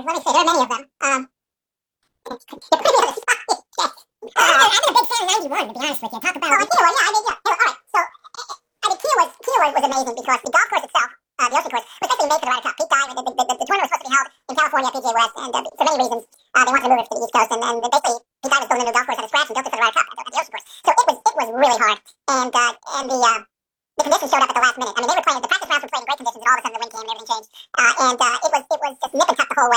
let me see. There are many of them. I'm a big fan of 91, to be honest with you. Talk about Kia. Yeah, I mean, yeah. All right. So, I mean, Kia was amazing because the golf course itself, the Ocean Course, was basically made for the Ryder Cup. Pete Dye, the tournament was supposed to be held in California at PGA West, and for many reasons, they wanted to move it to the East Coast, and basically, Pete Dye was building a new golf course at scratch and built it for the Ryder Cup at the Ocean Course. So it was really hard, and the conditions showed up at the last minute. I mean, they were playing, the practice rounds were playing in great conditions, and all of a sudden the wind came and everything changed, and it was just nip and tuck the whole way.